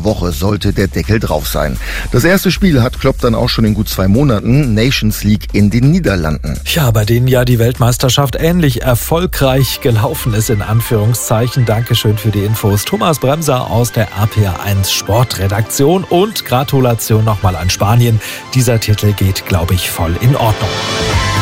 dieser Woche sollte der Deckel drauf sein. Das erste Spiel hat Klopp dann auch schon in gut 2 Monaten, Nations League in den Niederlanden. Ja, bei denen ja die Weltmeisterschaft ähnlich erfolgreich gelaufen ist, in Anführungszeichen. Dankeschön für die Infos. Thomas Bremser aus der RPA1 Sportredaktion und Gratulation nochmal an Spanien. Dieser Titel geht, glaube ich, voll in Ordnung.